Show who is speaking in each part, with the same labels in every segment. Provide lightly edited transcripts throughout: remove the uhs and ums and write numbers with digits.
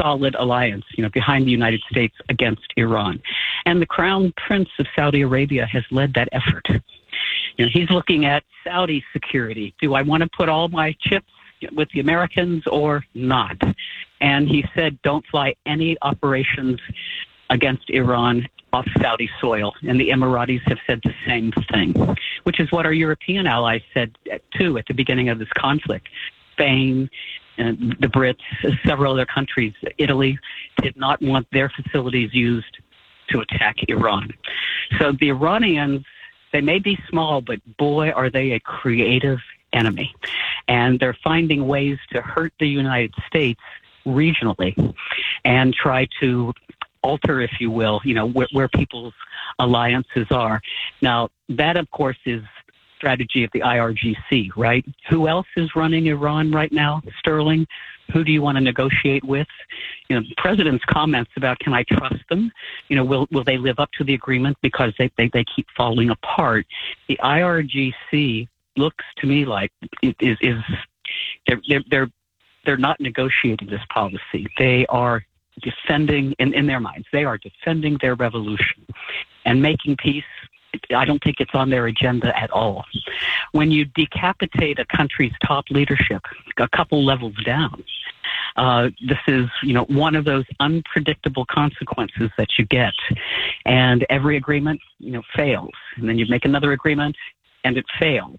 Speaker 1: solid alliance, behind the United States against Iran. And the Crown Prince of Saudi Arabia has led that effort. He's looking at Saudi security. Do I want to put all my chips with the Americans or not? And he said, don't fly any operations against Iran off Saudi soil. And the Emiratis have said the same thing, which is what our European allies said, too, at the beginning of this conflict. Spain, and the Brits, several other countries, Italy, did not want their facilities used to attack Iran. So the Iranians, they may be small, but boy, are they a creative enemy. And they're finding ways to hurt the United States regionally and try to alter, if you will, where people's alliances are. Now, that, of course, is strategy of the IRGC, right? Who else is running Iran right now, Sterling? Who do you want to negotiate with? The president's comments about, can I trust them? Will they live up to the agreement because they keep falling apart? The IRGC looks to me like they're not negotiating this policy. They are defending, in their minds, they are defending their revolution and making peace. I don't think it's on their agenda at all. When you decapitate a country's top leadership a couple levels down, this is, one of those unpredictable consequences that you get. And every agreement, fails. And then you make another agreement and it fails.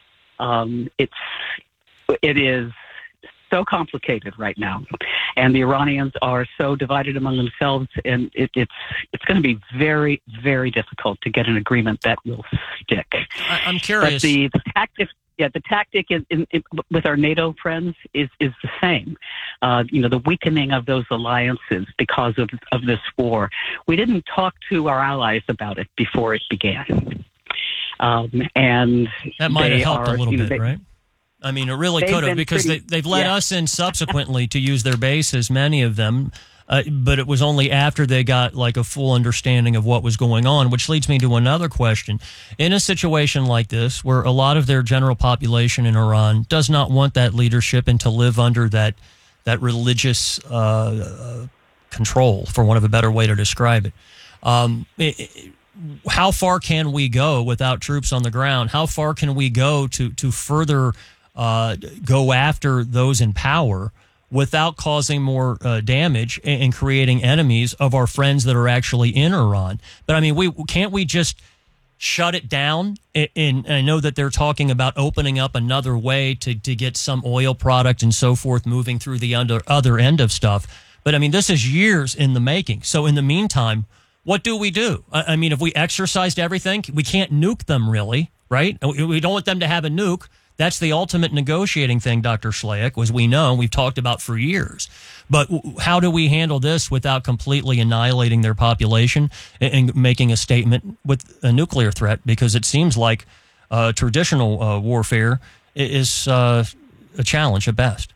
Speaker 1: It is so complicated right now, and the Iranians are so divided among themselves, and it's going to be very, very difficult to get an agreement that will stick.
Speaker 2: I'm curious.
Speaker 1: But the tactic with our NATO friends is the same. The weakening of those alliances because of this war. We didn't talk to our allies about it before it began, and
Speaker 2: that might have helped a little bit, right? I mean, it really could have, because they've let us in subsequently to use their bases, many of them, but it was only after they got like a full understanding of what was going on, which leads me to another question. In a situation like this, where a lot of their general population in Iran does not want that leadership and to live under that religious control, for want of a better way to describe it, how far can we go without troops on the ground? How far can we go to further go after those in power without causing more damage and creating enemies of our friends that are actually in Iran? But I mean, can't we just shut it down? And I know that they're talking about opening up another way to get some oil product and so forth moving through the other end of stuff. But I mean, this is years in the making. So in the meantime, what do we do? I mean, if we exercised everything, we can't nuke them, really, right? We don't want them to have a nuke. That's the ultimate negotiating thing, Dr. Schleyek, as we know, we've talked about for years. But how do we handle this without completely annihilating their population and making a statement with a nuclear threat? Because it seems like traditional warfare is a challenge at best.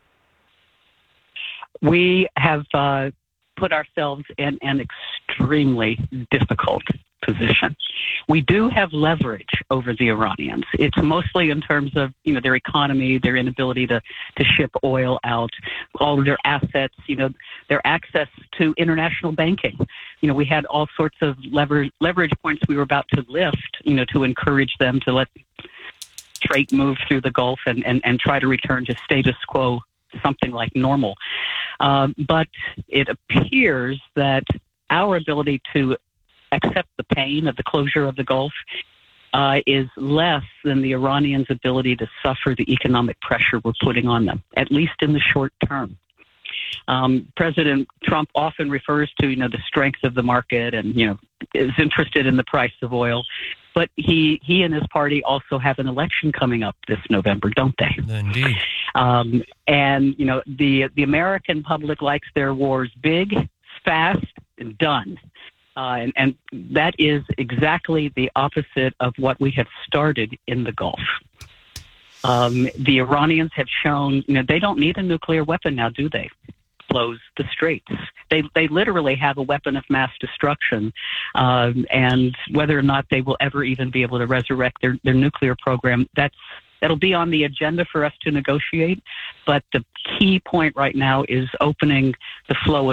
Speaker 1: We have put ourselves in an extremely difficult position. We do have leverage over the Iranians. It's mostly in terms of, their economy, their inability to ship oil out, all of their assets, their access to international banking. We had all sorts of leverage points we were about to lift, to encourage them to let trade move through the Gulf and try to return to status quo, something like normal. But it appears that our ability to accept the pain of the closure of the Gulf is less than the Iranians' ability to suffer the economic pressure we're putting on them, at least in the short term. President Trump often refers to, the strength of the market and, is interested in the price of oil. But he and his party also have an election coming up this November, don't they?
Speaker 2: Indeed.
Speaker 1: And, the American public likes their wars big, fast, and done. And that is exactly the opposite of what we have started in the Gulf. The Iranians have shown, they don't need a nuclear weapon now, do they? Close the straits. They literally have a weapon of mass destruction, and whether or not they will ever even be able to resurrect their nuclear program, that'll be on the agenda for us to negotiate. But the key point right now is opening the flow of